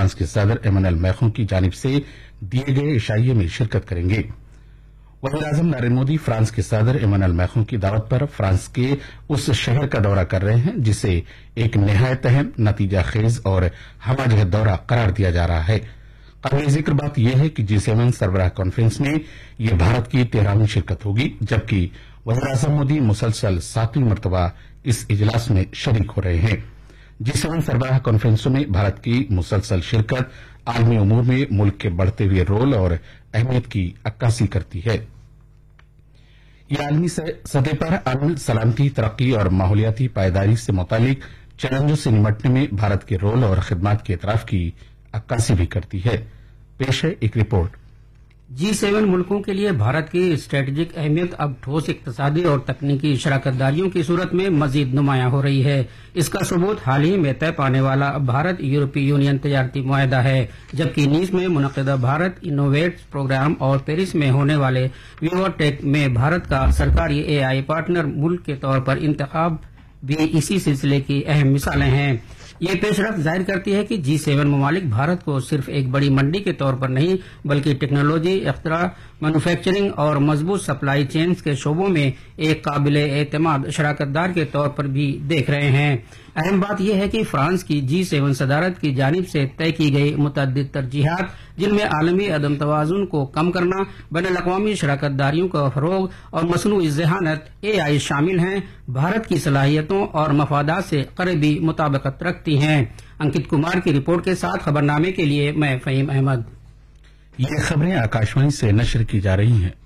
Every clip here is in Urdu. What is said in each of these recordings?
فرانس کے صدر ایمانوئل میخوں کی جانب سے دیے گئے عشائیے میں شرکت کریں گے۔ وزیراعظم نریندر مودی فرانس کے صدر ایمانوئل میخوں کی دعوت پر فرانس کے اس شہر کا دورہ کر رہے ہیں جسے ایک نہایت اہم، نتیجہ خیز اور ہمہ جہت دورہ قرار دیا جا رہا ہے۔ قابل ذکر بات یہ ہے کہ G7 سربراہ کانفرنس میں یہ بھارت کی 13ویں شرکت ہوگی، جبکہ وزیراعظم مودی مسلسل 7ویں مرتبہ اس اجلاس میں شریک ہو رہے ہیں۔ G7 سربراہ کانفرنسوں میں بھارت کی مسلسل شرکت عالمی امور میں ملک کے بڑھتے ہوئے رول اور اہمیت کی عکاسی کرتی ہے۔ یہ عالمی سطح پر امن، سلامتی، ترقی اور ماحولیاتی پائیداری سے متعلق چیلنجوں سے نمٹنے میں بھارت کے رول اور خدمات کے اعتراف کی عکاسی بھی کرتی ہے۔ پیش ہے ایک رپورٹ۔ G7 ملکوں کے لیے بھارت کی اسٹریٹجک اہمیت اب ٹھوس اقتصادی اور تکنیکی شراکت داریوں کی صورت میں مزید نمایاں ہو رہی ہے۔ اس کا ثبوت حال ہی میں طے پانے والا بھارت یورپی یونین تجارتی معاہدہ ہے، جبکہ نیز میں منعقدہ بھارت انوویٹس پروگرام اور پیرس میں ہونے والے ویوا ٹیک میں بھارت کا سرکاری AI پارٹنر ملک کے طور پر انتخاب بھی اسی سلسلے کی اہم مثالیں ہیں۔ یہ پیش رفت ظاہر کرتی ہے کہ G7 ممالک بھارت کو صرف ایک بڑی منڈی کے طور پر نہیں بلکہ ٹیکنالوجی، اختراع، مینوفیکچرنگ اور مضبوط سپلائی چینز کے شعبوں میں ایک قابل اعتماد شراکت دار کے طور پر بھی دیکھ رہے ہیں۔ اہم بات یہ ہے کہ فرانس کی G7 صدارت کی جانب سے طے کی گئی متعدد ترجیحات، جن میں عالمی عدم توازن کو کم کرنا، بین الاقوامی شراکت داریوں کا فروغ اور مصنوعی ذہانت AI شامل ہیں، بھارت کی صلاحیتوں اور مفادات سے قریبی مطابقت رکھتی ہیں۔ انکت کمار کی رپورٹ کے ساتھ خبرنامے کے لیے میں فہیم احمد۔ یہ خبریں آکاشوانی سے نشر کی جا رہی ہیں۔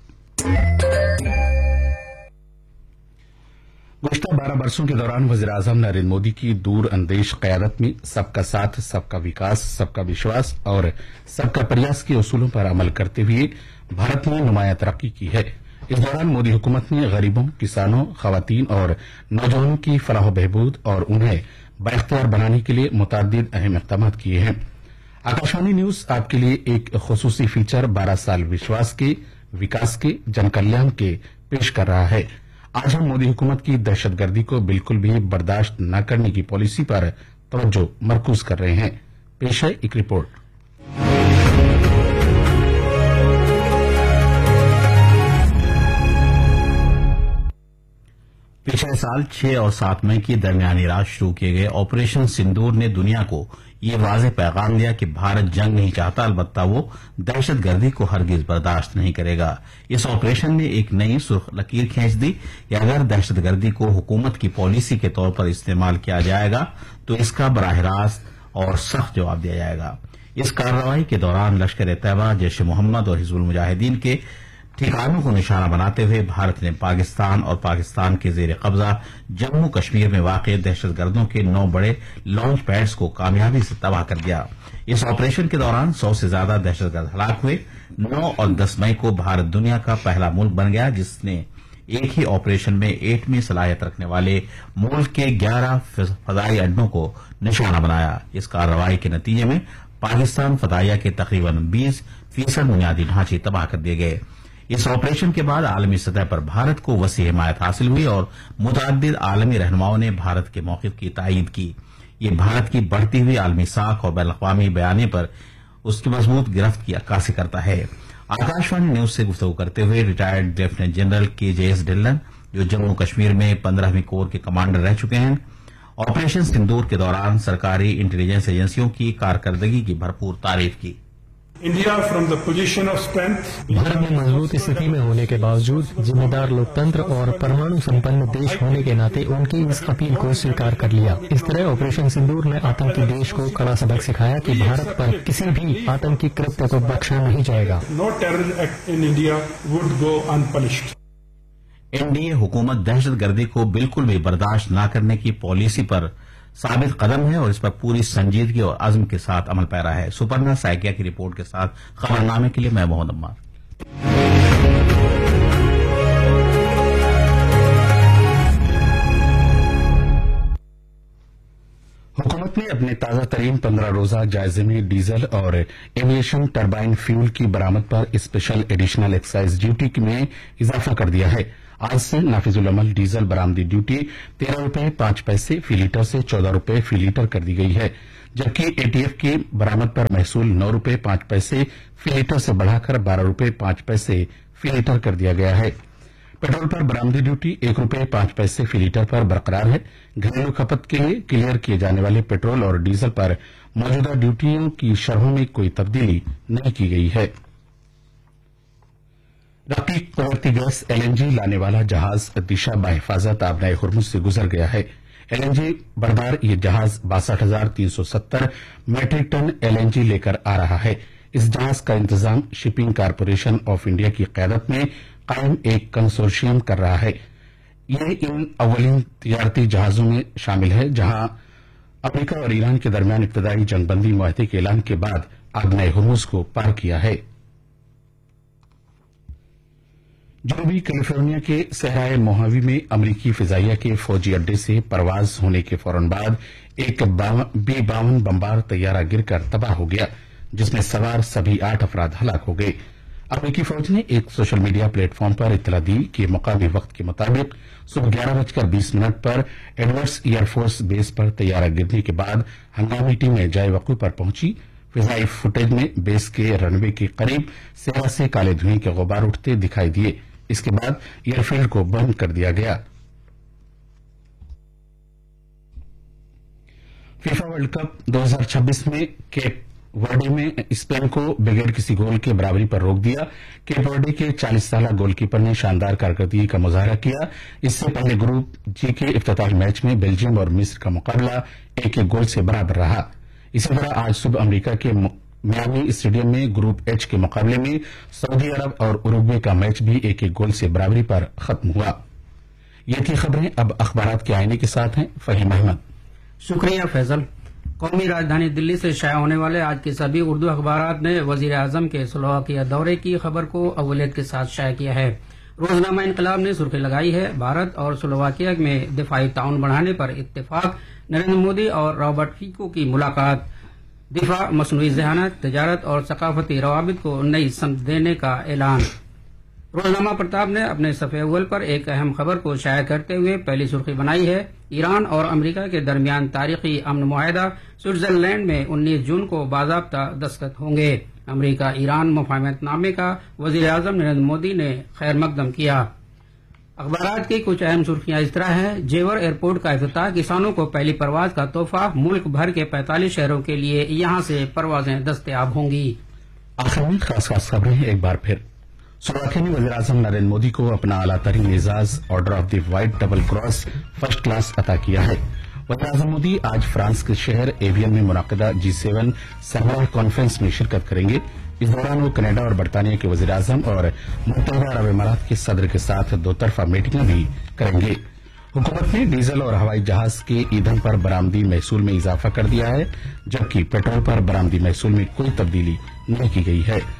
گزشتہ 12 برسوں کے دوران وزیراعظم نریندر مودی کی دور اندیش قیادت میں سب کا ساتھ، سب کا وکاس، سب کا وشواس اور سب کا پریاس کے اصولوں پر عمل کرتے ہوئے بھارت نے نمایاں ترقی کی ہے۔ اس دوران مودی حکومت نے غریبوں، کسانوں، خواتین اور نوجوانوں کی فلاح و بہبود اور انہیں بااختیار بنانے کے لیے متعدد اہم اقدامات کیے ہیں۔ آکاشوانی نیوز آپ کے لیے ایک خصوصی فیچر 12 سال وشواس کے، وکاس کے، جن کلیان کے پیش کر رہا ہے۔ آج ہم مودی حکومت کی دہشت گردی کو بالکل بھی برداشت نہ کرنے کی پالیسی پر توجہ مرکوز کر رہے ہیں۔ پیش ہے ایک رپورٹ۔ پچھلے سال 6 اور 7 مئی کی درمیانی رات شروع کیے گئے آپریشن سندور نے دنیا کو یہ واضح پیغام دیا کہ بھارت جنگ نہیں چاہتا، البتہ وہ دہشت گردی کو ہرگز برداشت نہیں کرے گا۔ اس آپریشن نے ایک نئی سرخ لکیر کھینچ دی کہ اگر دہشت گردی کو حکومت کی پالیسی کے طور پر استعمال کیا جائے گا تو اس کا براہ راست اور سخت جواب دیا جائے گا۔ اس کارروائی کے دوران لشکر طیبہ، جیش محمد اور حزب المجاہدین کے ٹھکانوں کو نشانہ بناتے ہوئے بھارت نے پاکستان اور پاکستان کے زیر قبضہ جموں کشمیر میں واقع دہشت گردوں کے 9 بڑے لانچ پیڈز کو کامیابی سے تباہ کر دیا۔ اس آپریشن کے دوران 100 سے زیادہ دہشت گرد ہلاک ہوئے۔ 9 اور 10 مئی کو بھارت دنیا کا پہلا ملک بن گیا جس نے ایک ہی آپریشن میں ایٹمی صلاحیت رکھنے والے ملک کے 11 فضائی اڈوں کو نشانہ بنایا۔ اس کارروائی کے نتیجے میں پاکستان فضائیہ کے تقریباً 20% بنیادی ڈھانچے تباہ کر دیے گئے۔ اس آپریشن کے بعد عالمی سطح پر بھارت کو وسیع حمایت حاصل ہوئی اور متعدد عالمی رہنماؤں نے بھارت کے موقف کی تائید کی۔ یہ بھارت کی بڑھتی ہوئی عالمی ساکھ اور بین الاقوامی بیانیے پر اس کی مضبوط گرفت کی عکاسی کرتا ہے۔ آکاشوانی نیوز سے گفتگو کرتے ہوئے ریٹائرڈ لیفٹیننٹ جنرل KJS ڈھلن، جو جموں کشمیر میں 15ویں کور کے کمانڈر رہ چکے ہیں، آپریشن سندور کے دوران سرکاری انٹیلیجنس ایجنسیوں کی کارکردگی کی بھرپور تعریف کی۔ بھارت میں مضبوط استھتی میں ہونے کے باوجود ذمہ دار لوکتنتر اور پرمانو سمپن دیش ہونے کے ناطے ان کی اس اپیل کو سویکار کر لیا۔ اس طرح آپریشن سندور نے آتنکی دیش کو کڑا سبق سکھایا کہ بھارت پر کسی بھی آتنکی کرتیہ کو بخشا نہیں جائے گا۔ NDA حکومت دہشت گردی کو بالکل بھی برداشت نہ کرنے کی پالیسی پر ثابت قدم ہے اور اس پر پوری سنجیدگی اور عزم کے ساتھ عمل پیرا ہے۔ سپرنا سائکیا کی رپورٹ کے ساتھ خبرنامے کے لیے میں محمد عمار۔ حکومت نے اپنے تازہ ترین 15 روزہ جائزے میں ڈیزل اور ایویشن ٹربائن فیول کی برآمد پر اسپیشل ایڈیشنل ایکسائز ڈیوٹی میں اضافہ کر دیا ہے۔ آج سے نافذ العمل ڈیزل برآمدی ڈیوٹی 13 روپے 5 پیسے فی لیٹر سے 14 روپے فی لیٹر کر دی گئی ہے، जबकि एटीएफ की बरामद पर महसूल 9 रुपये 5 पैसे फी लीटर से बढ़ाकर 12 रुपये 5 पैसे फी लीटर कर दिया गया है। पेट्रोल पर बरामदी ड्यूटी 1 रुपये 5 पैसे फी लीटर पर बरकरार है। घरेलू खपत के लिए क्लियर किए जाने वाले पेट्रोल और डीजल पर मौजूदा ड्यूटियों की शरहों में कोई तब्दीली नहीं की गई है। राफेल प्रवृत्ति गैस एलएनजी लाने वाला जहाज दिशा बाहिफाजत आबनाए हुर्मुज से गुजर गया है। एलएनजी बरदार ये जहाज 62,370 मैट्रिक टन एलएनजी लेकर आ रहा है। इस जहाज का इंतजाम शिपिंग कारपोरेशन ऑफ इंडिया की क़यादत में कायम एक कंसोर्शियम कर रहा है। ये इन अव्वलीन तिजारती जहाजों में शामिल है जहां अमेरिका और ईरान के दरमियान इब्तदाई जंगबंदी मुआहदे के ऐलान के बाद आबनाए हुर्मुज को पार किया है। जनूबी कैलिफोर्निया के सहराए मोहावी में अमरीकी फिजाइया के फौजी अड्डे से परवाज होने के फौरन बाद एक B-52 बमबार तैयारा गिरकर तबाह हो गया, जिसमें सवार सभी 8 अफराद हलाक हो गए। अमरीकी फौज ने एक सोशल मीडिया प्लेटफॉर्म पर इत्तला दी कि मुकामी वक्त के मुताबिक सुबह 11:20 पर एडवर्ड्स एयरफोर्स बेस पर तैयारा गिरने के बाद हंगामी टीमें जाए वक़्फ़े पर पहुंची। फिजाई फुटेज में बेस के रनवे के करीब सेरा से काले धुएं के गुबार उठते दिखाई दिए। इसके बाद एयरफील्ड को बंद कर दिया गया। फीफा वर्ल्ड कप 2026 में केप वर्डे में स्पेन को बगैर किसी गोल के बराबरी पर रोक दिया। केप वर्डे के 40 साला गोलकीपर ने शानदार कारकर्दगी का मुजाहरा किया। इससे पहले ग्रुप जी के इफ्तिताही मैच में बेल्जियम और मिस्र का मुकाबला 1-1 गोल से बराबर रहा। इसी तरह आज सुबह अमरीका के मियामी स्टेडियम में ग्रुप एच के मुकाबले में सऊदी अरब और उरुग्वे का मैच भी 1-1 गोल से बराबरी पर खत्म हुआ। ये थी खबरें। अब अखबारात के आईने के साथ हैं फहीम अहमद। शुक्रिया फैजल। कौमी राजधानी दिल्ली से शाया होने वाले आज के सभी उर्दू अखबारात ने वजीर आजम के स्लोवाकिया दौरे की खबर को अव्वलियत के साथ शाया किया है। रोजनामा इनकलाब ने सुर्खी लगाई है, भारत और स्लोवाकिया में दिफाई ताउन बढ़ाने पर इत्तेफाक, नरेंद्र मोदी और रॉबर्ट फीको की मुलाकात, दिफा, मसनूई ज़हानत, तजारत और सकाफती रवाबित को नई समझ देने का ऐलान। रोजनामा प्रताप ने अपने सफ़े अव्वल पर एक अहम खबर को शाया करते हुए पहली सुर्खी बनाई है, ईरान और अमेरिका के दरमियान तारीखी अमन मुआहदा स्विट्जरलैंड में 19 जून को बाज़ाब्ता दस्तखत होंगे। अमेरिका ईरान मुफाहमतनामे का वज़ीर आज़म नरेंद्र मोदी ने खैर मकदम किया। अखबारात की कुछ अहम सुर्खियां इस तरह है। जेवर एयरपोर्ट का इफ्तिताह, किसानों को पहली परवाज का तोहफा, मुल्क भर के 45 शहरों के लिए यहां से परवाजें दस्तयाब होंगी। आखिर में खास खबरें एक बार फिर। स्लोवाकिया ने वज़ीर आज़म नरेंद्र मोदी को अपना आला तरीन Ejaz order of the white double cross first class अता किया है। वज़ीर आज़म मोदी आज फ्रांस के शहर एवियन में मुनाकिदा G7 सहरा कॉन्फ्रेंस में शिरकत करेंगे। इस दौरान वो कनाडा और बरतानिया के वज़ीर आज़म और मुत्तहिदा अरब इमारात के सदर के साथ दो तरफा मीटिंगें भी करेंगे। हुकूमत ने डीजल और हवाई जहाज के ईंधन पर बरामदी महसूल में इजाफा कर दिया है, जबकि पेट्रोल पर बरामदी महसूल में कोई तब्दीली नहीं की गई है।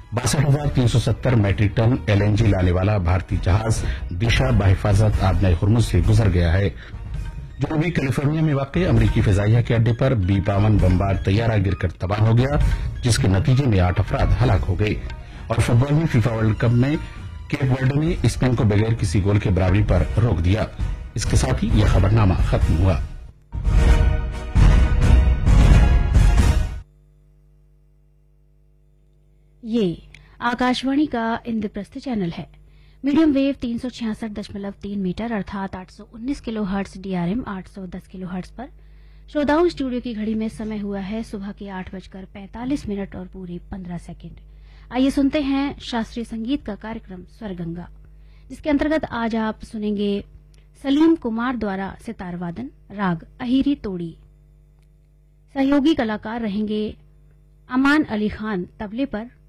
62,370 मैट्रिक टन एलएनजी लाने वाला भारतीय जहाज दिशा बाहिफाजत आबनाए हुर्मुज से गुजर गया है। जनूबी कैलिफोर्निया में वाक़ अमरीकी फिजाइया के अड्डे पर B-52 बमबार तैयारा गिरकर तबाह हो गया, जिसके नतीजे में 8 अफराद हलाक हो गए। और फुटबॉल में फीफा वर्ल्ड कप में केप वर्डे ने स्पेन को बगैर किसी गोल के बराबरी पर रोक दिया। इसके साथ ही यह खबरनामा खत्म हुआ। ये आकाशवाणी का इंद्रप्रस्थ चैनल है। मीडियम वेव 366.3 मीटर अर्थात 819 kilo hertz, DRM 810 kilo hertz पर। श्रोताओं, स्टूडियो की घड़ी में समय हुआ है सुबह के 8:45 और पूरे 15 सेकंड। आइए सुनते हैं शास्त्रीय संगीत का कार्यक्रम स्वरगंगा, जिसके अंतर्गत आज आप सुनेंगे सलीम कुमार द्वारा सितार वादन, राग अहिरी तोड़ी। सहयोगी कलाकार रहेंगे अमान अली खान तबले पर,